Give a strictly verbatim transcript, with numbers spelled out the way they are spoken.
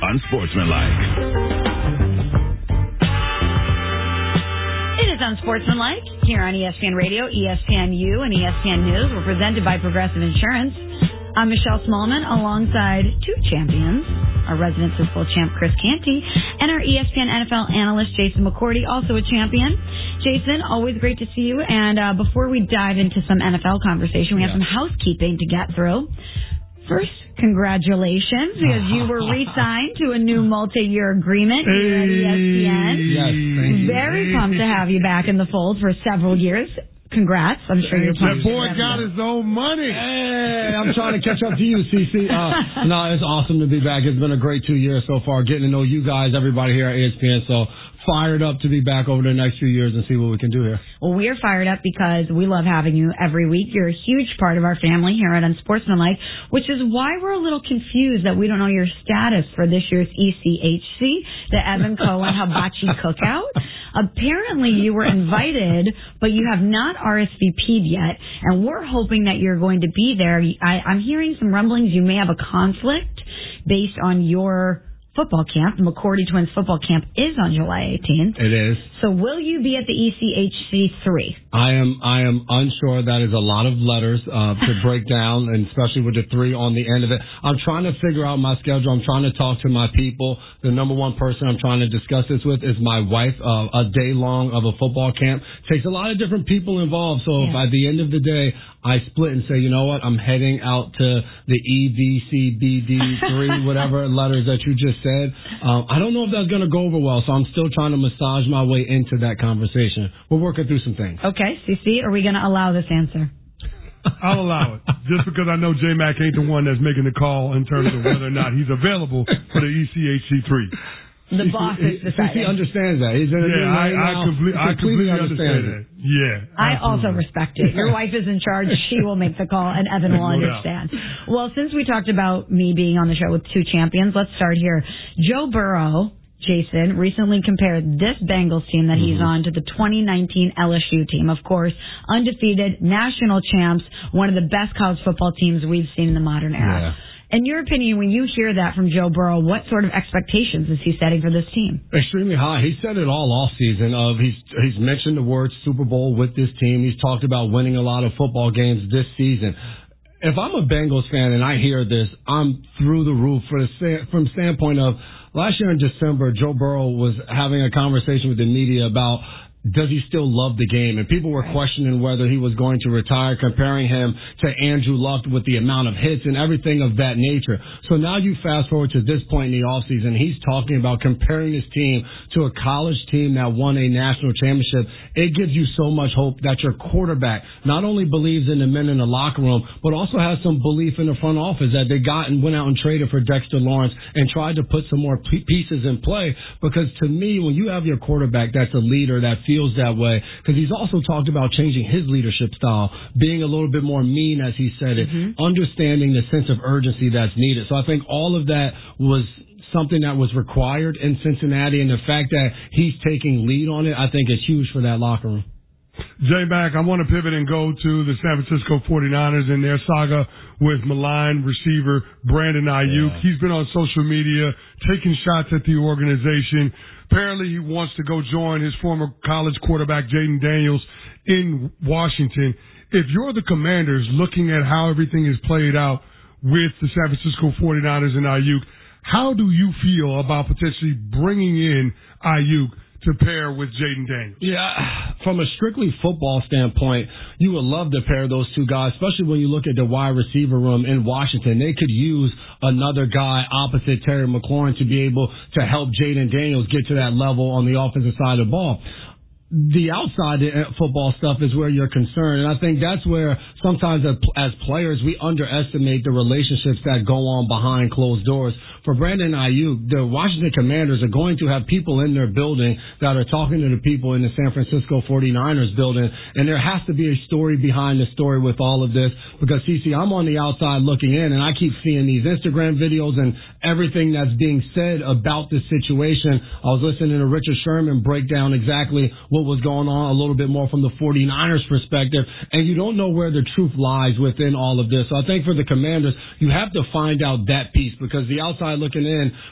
Unsportsmanlike. It is Unsportsmanlike here on E S P N Radio, E S P N U, and E S P N News. We're presented by Progressive Insurance. I'm Michelle Smallman alongside two champions, our resident Super Bowl champ Chris Canty and our E S P N N F L analyst Jason McCourty, also a champion. Jason, always great to see you. And uh, before we dive into some N F L conversation, we have yeah. some housekeeping to get through. First, congratulations, because you were re-signed to a new multi-year agreement here at E S P N. Yes, thank you. Very pumped to have you back in the fold for several years. Congrats. I'm sure you're pumped. That boy got his own money. Hey, I'm trying to catch up to you, C C. Uh, no, it's awesome to be back. It's been a great two years so far, getting to know you guys, everybody here at E S P N. So fired up to be back over the next few years and see what we can do here. Well, we are fired up because we love having you every week. You're a huge part of our family here at Unsportsmanlike, which is why we're a little confused that we don't know your status for this year's E C H C, the Evan Cohen Hibachi Cookout. Apparently, you were invited, but you have not R S V P'd yet, and we're hoping that you're going to be there. I, I'm hearing some rumblings you may have a conflict based on your football camp. The McCourty Twins football camp is on July eighteenth. It is. So will you be at the E C H C three? I am I am unsure. That is a lot of letters uh, to break down, and especially with the three on the end of it. I'm trying to figure out my schedule. I'm trying to talk to my people. The number one person I'm trying to discuss this with is my wife. Uh, a day long of a football camp takes a lot of different people involved. So Yeah. if at the end of the day, I split and say, you know what, I'm heading out to the E, V, C, B, D, three, whatever letters that you just said. Um, I don't know if that's going to go over well, so I'm still trying to massage my way into that conversation. We're working through some things. Okay, C C, are we going to allow this answer? I'll allow it. Just because I know J-Mac ain't the one that's making the call in terms of whether or not he's available for the E C H C three. The boss is deciding. He understands that. He's in a yeah, new I, lane I, now. complete, He I completely understands understand it. that. Yeah. I absolutely. also respect it. Your wife is in charge. She will make the call, and Evan will No understand. Well, since we talked about me being on the show with two champions, let's start here. Joe Burrow, Jason, recently compared this Bengals team that he's Mm-hmm. on to the twenty nineteen L S U team. Of course, undefeated, national champs, one of the best college football teams we've seen in the modern era. Yeah. In your opinion, when you hear that from Joe Burrow, what sort of expectations is he setting for this team? Extremely high. He said it all off season. Of he's he's mentioned the word Super Bowl with this team. He's talked about winning a lot of football games this season. If I'm a Bengals fan and I hear this, I'm through the roof for the from standpoint of last year in December, Joe Burrow was having a conversation with the media about does he still love the game? And people were questioning whether he was going to retire, comparing him to Andrew Luck with the amount of hits and everything of that nature. So now you fast forward to this point in the offseason, he's talking about comparing his team to a college team that won a national championship. It gives you so much hope that your quarterback not only believes in the men in the locker room, but also has some belief in the front office that they got and went out and traded for Dexter Lawrence and tried to put some more pieces in play. Because to me, when you have your quarterback that's a leader that feels that way, because he's also talked about changing his leadership style, being a little bit more mean, as he said it, mm-hmm. understanding the sense of urgency that's needed. So I think all of that was something that was required in Cincinnati, and the fact that he's taking lead on it, I think is huge for that locker room. J-Mac, I want to pivot and go to the San Francisco forty-niners and their saga with maligned receiver Brandon Ayuk. Yeah. He's been on social media taking shots at the organization. Apparently he wants to go join his former college quarterback Jaden Daniels in Washington. If you're the Commanders looking at how everything is played out with the San Francisco forty-niners and Ayuk, how do you feel about potentially bringing in Ayuk to pair with Jaden Daniels? Yeah, from a strictly football standpoint, you would love to pair those two guys, especially when you look at the wide receiver room in Washington. They could use another guy opposite Terry McLaurin to be able to help Jaden Daniels get to that level on the offensive side of the ball. The outside football stuff is where you're concerned, and I think that's where sometimes as players we underestimate the relationships that go on behind closed doors. For Brandon Ayuk, the Washington Commanders are going to have people in their building that are talking to the people in the San Francisco forty-niners building, and there has to be a story behind the story with all of this, because, C C, I'm on the outside looking in, and I keep seeing these Instagram videos and everything that's being said about this situation. I was listening to Richard Sherman break down exactly what was going on a little bit more from the forty-niners perspective, and you don't know where the truth lies within all of this. So I think for the Commanders, you have to find out that piece, because the outside looking in,